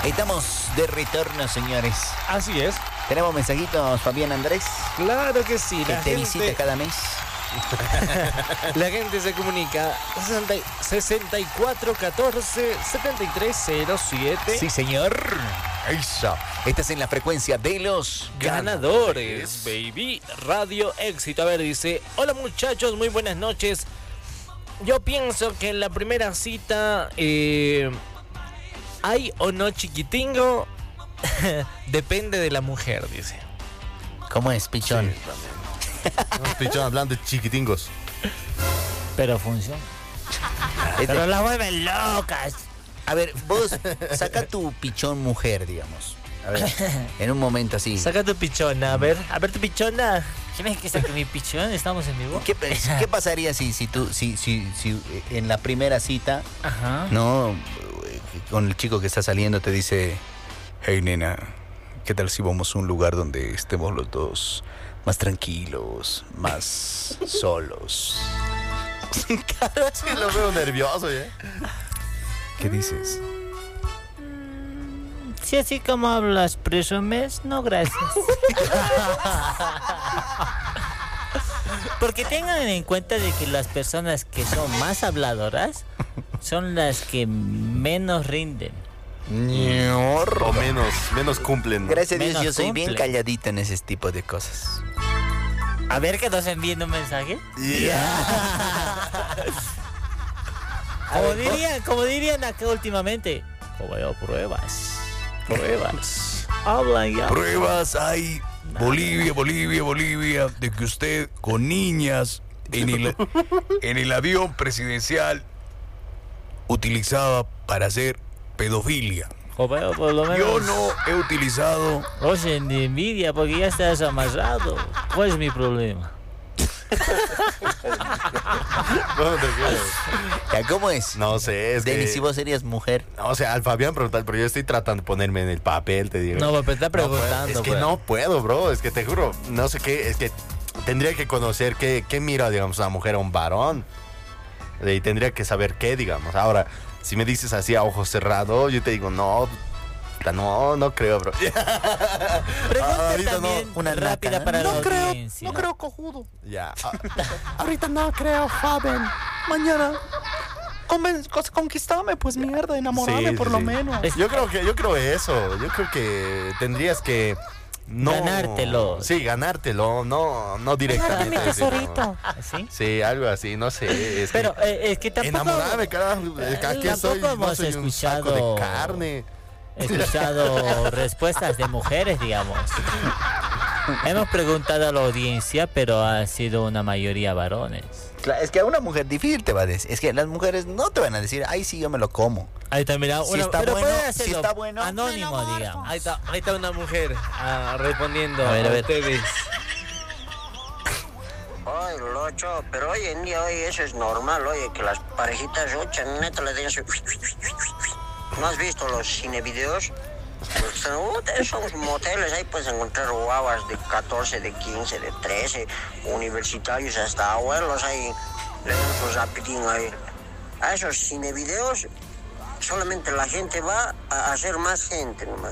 Estamos de retorno, señores. Así es. ¿Tenemos mensajitos, Fabián Andrés? Claro que sí. Que te visita cada mes. La gente se comunica 6414-7307. Sí, señor. Eso. Estás en la frecuencia de los Ganadores, baby. Radio Éxito. A ver, dice: hola muchachos, muy buenas noches. Yo pienso que en la primera cita hay o no chiquitingo. Depende de la mujer, dice. ¿Cómo es, pichón? Sí, no, pichón hablando de chiquitingos. Pero funciona. Pero las vuelven locas. A ver, vos saca tu pichón mujer, digamos. A ver, en un momento así. Saca tu pichona, a ver tu pichona. ¿Tienes que sacar mi pichón? ¿Estamos en vivo? ¿Qué pasaría si en la primera cita, Ajá. no, con el chico que está saliendo te dice: hey nena, ¿qué tal si vamos a un lugar donde estemos los dos más tranquilos, más solos? Claro, sí, lo veo nervioso, ¿eh? ¿Qué dices? Si así como hablas, presumes, no gracias. Porque tengan en cuenta de que las personas que son más habladoras son las que menos rinden. O menos cumplen, ¿no? Gracias a Dios, Menos yo soy bien cumple. calladita en ese tipo de cosas. A ver que nos envíen un mensaje. Como dirían acá últimamente, como veo pruebas. Hablan ya. Pruebas hay, Bolivia, de que usted con niñas en el avión presidencial utilizaba para hacer pedofilia. Como veo por lo menos. Yo no he utilizado. Oye, ni envidia porque ya estás amarrado. ¿Cuál es mi problema? ¿Cómo es? No sé, es Denis, que... si vos serías mujer. O sea, al Fabián preguntar, pero yo estoy tratando de ponerme en el papel, te digo. No, pero está No puedo, preguntando. es que pues. no puedo, bro. Es que te juro, no sé qué, es que tendría que conocer qué mira, digamos, una mujer a un varón. Y tendría que saber qué, digamos. Ahora, si me dices así a ojos cerrados, yo te digo, no creo, bro. Pregunta ahorita también no, una rápida naca, para no la creo, audiencia. no creo cojudo. Ya. Ahorita no creo, Fabián. Mañana conquistame, pues mierda, enamorame por lo menos. Yo creo eso. Yo creo que tendrías que Ganártelo. Sí, ganártelo, no directamente. Mi tesorito. ¿Sí? Sí, algo así, no sé. Es Pero es que tampoco. enamorame, carajo. Aquí tampoco soy, no hemos soy un saco de escuchado- carne. He escuchado respuestas de mujeres, digamos. Hemos preguntado a la audiencia, pero ha sido una mayoría varones. Claro, es que a una mujer difícil te va a decir. Es que las mujeres no te van a decir: ay, sí, yo me lo como. Ahí está, mira, Si está pero bueno, puede si hacerlo está bueno, Anónimo, digamos. Ahí está una mujer respondiendo A ver. ustedes. Ay, Locho, pero hoy en día, oye, eso es normal, oye, que las parejitas, oye, neta, le den su... ¿No has visto los cinevideos? Pues, son moteles, ahí puedes encontrar guaguas de 14, de 15, de 13, universitarios, hasta abuelos ahí, le dan su zapitín ahí. A esos cinevideos solamente la gente va a hacer más gente nomás.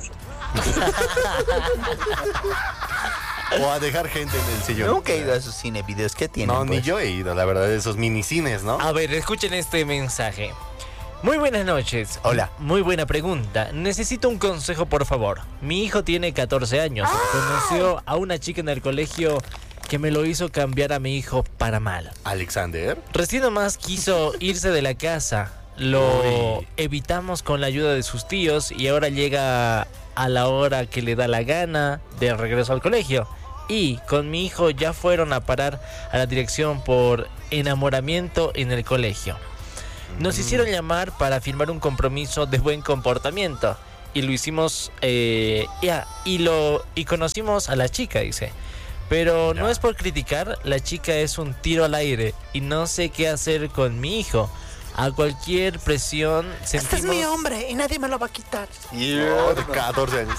O a dejar gente en el sillón. Nunca he ido a esos cine videos. ¿Qué tienen? No, ni pues? yo he ido, la verdad, esos minicines, ¿no? A ver, escuchen este mensaje. Muy buenas noches. Hola. Muy buena pregunta. Necesito un consejo, por favor. Mi hijo tiene 14 años. Conoció a una chica en el colegio que me lo hizo cambiar a mi hijo para mal. Alexander. Recién nomás quiso irse de la casa. Lo evitamos con la ayuda de sus tíos y ahora llega a la hora que le da la gana de regreso al colegio. Y con mi hijo ya fueron a parar a la dirección por enamoramiento en el colegio. Nos hicieron llamar para firmar un compromiso de buen comportamiento. Y lo hicimos, y conocimos a la chica, dice. Pero no es por criticar, la chica es un tiro al aire y no sé qué hacer con mi hijo. A cualquier presión sentimos... Este es mi hombre y nadie me lo va a quitar. Oh, de 14 años.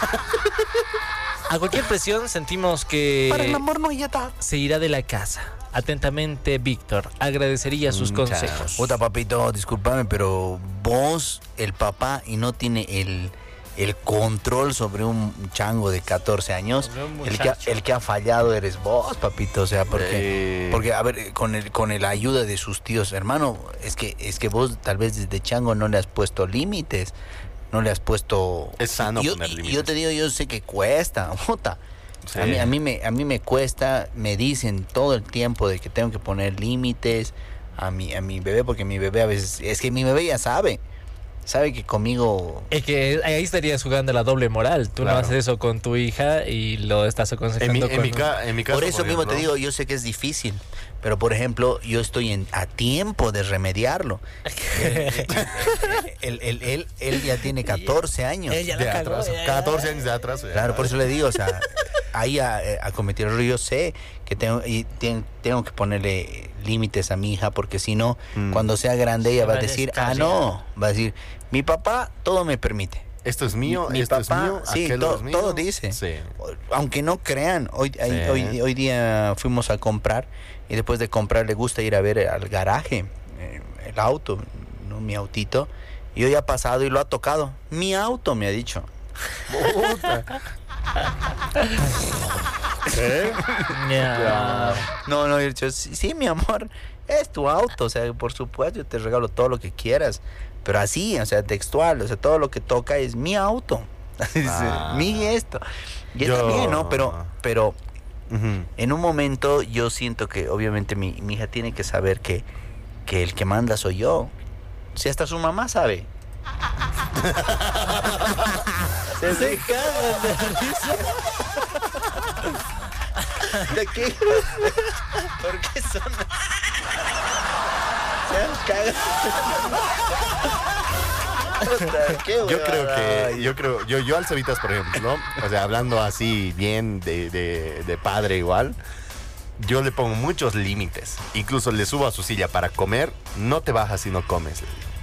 A cualquier presión sentimos que Para el amor no hay edad. se irá de la casa. Atentamente, Víctor. Agradecería sus consejos. Puta, papito, discúlpame, pero vos, el papá, y no tiene el control sobre un chango de 14 años, el que ha fallado eres vos, papito. O sea, porque a ver, con el ayuda de sus tíos, hermano, es que vos tal vez desde chango no le has puesto límites, no le has puesto... Es sano poner límites. Yo te digo, yo sé que cuesta, puta. Sí. A mí me cuesta, me dicen todo el tiempo de que tengo que poner límites a mi bebé, porque mi bebé a veces, es que mi bebé ya sabe que conmigo... Es que ahí estarías jugando la doble moral. Tú Claro. no haces eso con tu hija y lo estás aconsejando En mi caso, Por eso mismo te ejemplo, digo, yo sé que es difícil, pero por ejemplo, yo estoy a tiempo de remediarlo. Él ya tiene 14 años. Ella de la cagó, atraso. ya. 14 años de atraso. ya. Claro, por eso le digo, o sea, ahí a cometer error, yo sé que tengo que ponerle límites a mi hija, porque si no, cuando sea grande ella Se va a va a decir, descarriar. va a decir, mi papá todo me permite. Esto es mío, Mi esto es papá, mío, sí, aquello es mío. todo dice. Sí. Aunque no crean, hoy día fuimos a comprar y después de comprar le gusta ir a ver al garaje, el auto, no mi autito. Y hoy ha pasado y lo ha tocado. Mi auto, me ha dicho. Ya. No, yo he dicho, sí, mi amor, es tu auto, o sea, por supuesto, yo te regalo todo lo que quieras, pero así, o sea, textual, o sea, todo lo que toca es mi auto, mi esto. Y está bien, ¿no? Pero Ujú. en un momento yo siento que obviamente mi hija tiene que saber que el que manda soy yo. Si hasta su mamá sabe. Se cagan de risa. ¿De qué? ¿Por qué son? Se han cagado. Yo al Cevitas, por ejemplo, o sea, hablando así bien de padre igual, yo le pongo muchos límites. Incluso le subo a su silla para comer, no te bajas si no comes.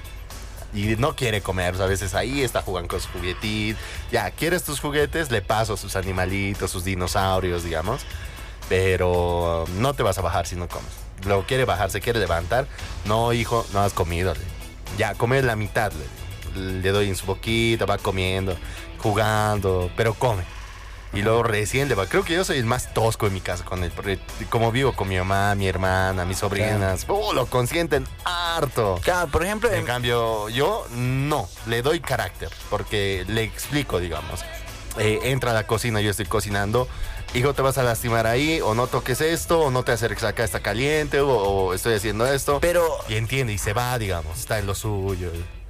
Y no quiere comer, o sea, a veces ahí está jugando con su juguetito. Ya, ¿quieres tus juguetes? Le paso sus animalitos, sus dinosaurios, digamos. Pero no te vas a bajar si no comes. Luego quiere bajar, se quiere levantar. No, hijo, no has comido. Ya, come la mitad. Le doy en su boquita, va comiendo, jugando, pero come. Y luego recién le va. Creo que yo soy el más tosco en mi casa con él. Porque como vivo con mi mamá, mi hermana, mis sobrinas, lo consienten harto. Claro, por ejemplo, En cambio, yo no, le doy carácter, porque le explico, digamos. Entra a la cocina, yo estoy cocinando. Hijo, te vas a lastimar ahí, o no toques esto, o no te acerques acá, está caliente, o estoy haciendo esto. pero Y entiende, y se va, digamos, está en lo suyo.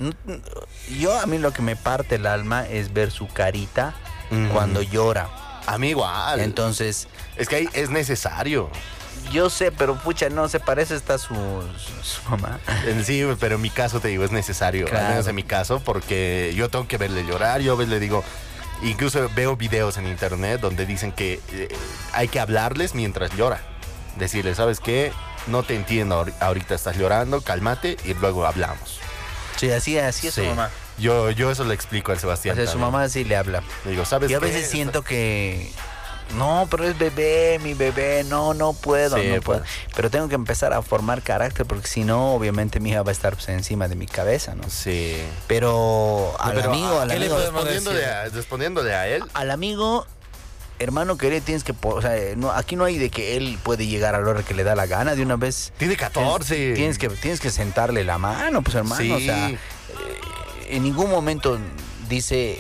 yo, a mí lo que me parte el alma es ver su carita cuando llora. A mí igual. Entonces, Es que ahí es necesario. yo sé, pero pucha, no se parece hasta su mamá. Sí, pero en mi caso te digo, es necesario. Claro. Al menos en mi caso, porque yo tengo que verle llorar. Yo a veces le digo, incluso veo videos en internet donde dicen que hay que hablarles mientras llora. Decirle, ¿sabes qué? No te entiendo, ahorita estás llorando, cálmate y luego hablamos. Sí, así es su Sí. mamá. Yo eso le explico al Sebastián. O sea, su también. mamá sí le habla. Le digo, ¿sabes Y a qué? veces siento que... No, pero es bebé, mi bebé, no puedo, Sí, no puedo. pues. Pero tengo que empezar a formar carácter, porque si no, obviamente mi hija va a estar pues, encima de mi cabeza, ¿no? Sí. Pero al Pero, amigo, ¿qué le podemos decir? respondiéndole a él, al amigo, hermano querido, tienes que... O sea, aquí no hay de que él puede llegar a la hora que le da la gana de una vez. tiene 14. Tienes que sentarle la mano, pues hermano. Sí. O sea, en ningún momento dice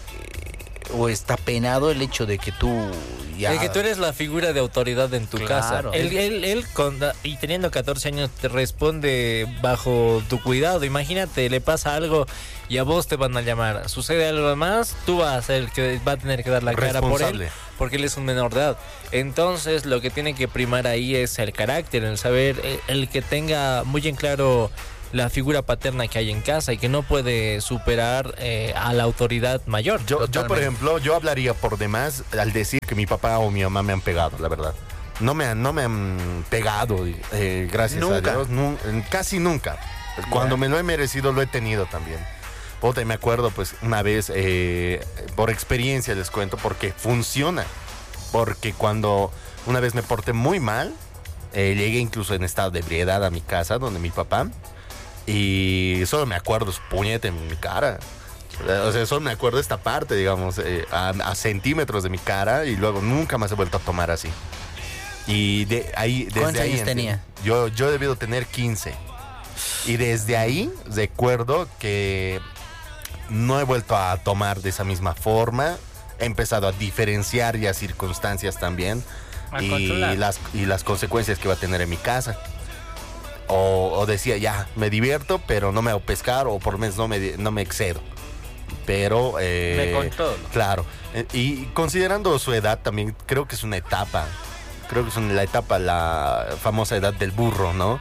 o está penado el hecho de que tú ya... Es que tú eres la figura de autoridad en tu Claro. casa. Él y teniendo 14 años te responde bajo tu cuidado. Imagínate, le pasa algo y a vos te van a llamar. Sucede algo más, tú vas a ser el que va a tener que dar la cara por él, Responsable. porque él es un menor de edad. Entonces, lo que tiene que primar ahí es el carácter, el saber, el que tenga muy en claro la figura paterna que hay en casa y que no puede superar a la autoridad mayor. Yo, por Totalmente. ejemplo, yo hablaría por demás al decir que mi papá o mi mamá me han pegado, la verdad. No me han pegado, gracias Nunca. a Dios. Casi nunca. Cuando me lo he merecido, lo he tenido también. Puta, y me acuerdo, pues, una vez, por experiencia les cuento, porque funciona. Porque cuando una vez me porté muy mal, llegué incluso en estado de ebriedad a mi casa, donde mi papá, y solo me acuerdo su puñete en mi cara. O sea, solo me acuerdo esta parte, digamos, a centímetros de mi cara y luego nunca más he vuelto a tomar así. Y de ahí, desde ¿Cuántos ahí años tenía? Yo he debido tener 15. Y desde ahí recuerdo que no he vuelto a tomar de esa misma forma. He empezado a diferenciar ya circunstancias también A y controlar. las consecuencias que va a tener en mi casa. O decía, ya, me divierto, pero no me hago pescar o por lo menos no me excedo. Pero... Me controlo. Claro. Y considerando su edad también, creo que es una etapa. Creo que es la etapa, la famosa edad del burro, ¿no?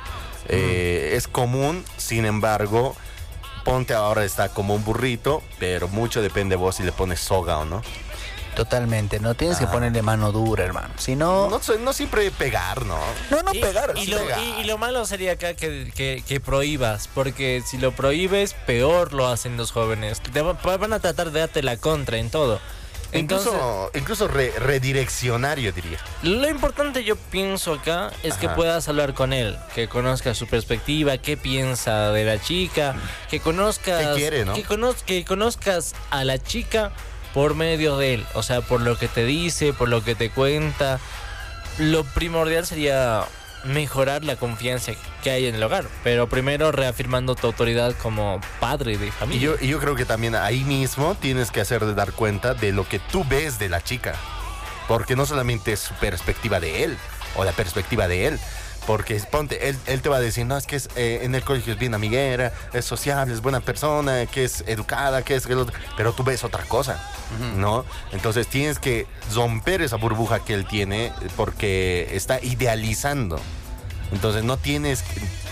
Es común, sin embargo, ponte ahora está como un burrito, pero mucho depende de vos si le pones soga o no. Totalmente, no tienes que ponerle mano dura, hermano. Si no, No siempre pegar, ¿no? no pegar. Y sí lo, pegar. y lo malo sería acá que prohíbas, porque si lo prohíbes, peor lo hacen los jóvenes. Van a tratar de darte la contra en todo. Entonces, Incluso redireccionar, yo diría. lo importante yo pienso acá es que Ajá. puedas hablar con él, que conozcas su perspectiva, qué piensa de la chica, que conozcas, ¿Qué quiere, no? que conozcas a la chica por medio de él, o sea, por lo que te dice, por lo que te cuenta. Lo primordial sería mejorar la confianza que hay en el hogar, pero primero reafirmando tu autoridad como padre de Y familia. yo creo que también ahí mismo tienes que hacer de dar cuenta de lo que tú ves de la chica. Porque no solamente es su perspectiva de él o la perspectiva de él. Porque ponte, él te va a decir, no, es que en el colegio es bien amiguera, es sociable, es buena persona, que es educada, que es... Pero tú ves otra cosa, ¿no? Entonces tienes que romper esa burbuja que él tiene porque está idealizando. Entonces no tienes...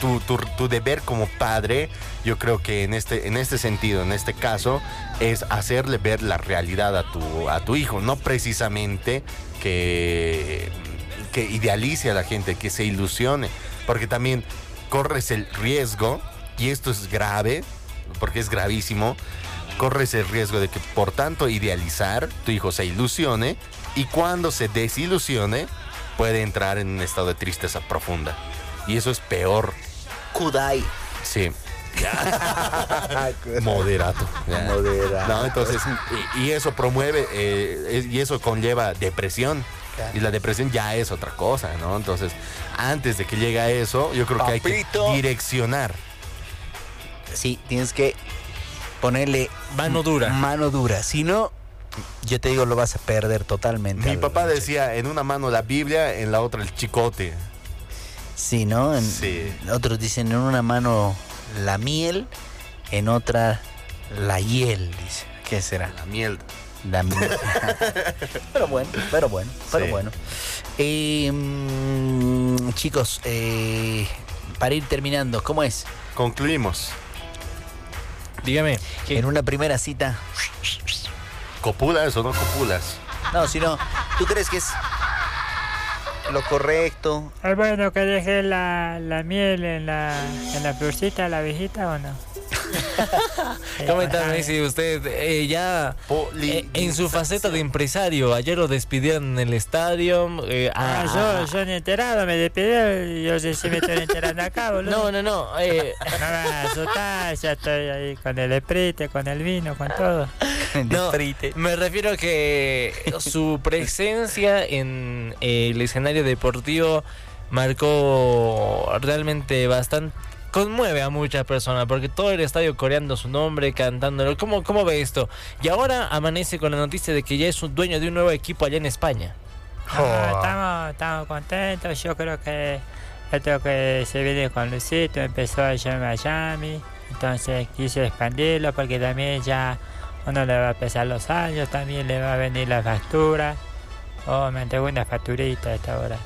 Tu deber como padre, yo creo que en este sentido, en este caso, es hacerle ver la realidad a tu hijo. No precisamente que idealice a la gente, que se ilusione, porque también corres el riesgo, y esto es grave, porque es gravísimo, corres el riesgo de que por tanto idealizar, tu hijo se ilusione, y cuando se desilusione, puede entrar en un estado de tristeza profunda. Y eso es peor. Kudai. Sí. Moderato. Moderato. No, entonces, y eso promueve, y eso conlleva depresión. Claro. Y la depresión ya es otra cosa, ¿no? Entonces, antes de que llegue a eso, yo creo que hay que Papito. direccionar. Sí, tienes que ponerle Mano dura. Mano dura. Si no, yo te digo, lo vas a perder totalmente. Mi papá decía, en una mano la Biblia, en la otra el chicote. Sí, ¿no? Sí. Otros dicen en una mano la miel, en otra la hiel, dice. ¿Qué será? La miel. La miel. pero bueno. Sí. Chicos, para ir terminando, ¿cómo es? Concluimos. Dígame, En una primera cita. ¿Copulas o no copulas? No, si no, ¿tú crees que es lo correcto? ¿Es bueno que deje la miel en la florcita, la viejita o no? coméntame si usted ya en su faceta de empresario, ayer lo despidieron en el estadio. Yo ni enterado, me despidieron y yo sí me estoy enterando acá, boludo. No. No me van a asustar, ya estoy ahí con el esprite, con el vino, con todo. No, me refiero a que su presencia en el escenario deportivo marcó realmente bastante, conmueve a muchas personas, porque todo el estadio coreando su nombre, cantándolo. ¿Cómo ve esto? Y ahora amanece con la noticia de que ya es un dueño de un nuevo equipo allá en España. Estamos contentos, yo creo que esto que se viene con Lucito empezó allá en Miami, entonces quise expandirlo porque también ya uno le va a pesar los años, también le va a venir la factura. Me entregó una facturita a esta hora.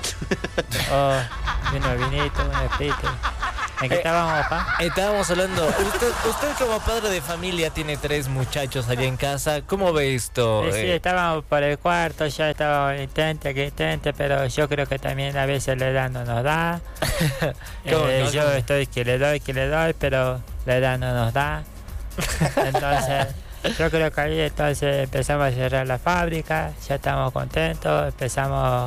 Vino el vinito, un esprite. ¿En qué estábamos, papá? Estábamos hablando, usted como padre de familia tiene 3 muchachos allá en casa, ¿cómo ve esto? Sí, estábamos por el cuarto, ya estábamos intente, pero yo creo que también a veces la edad no nos da. Yo estoy que le doy, pero la edad no nos da. Entonces, yo creo que ahí entonces empezamos a cerrar la fábrica, ya estamos contentos, empezamos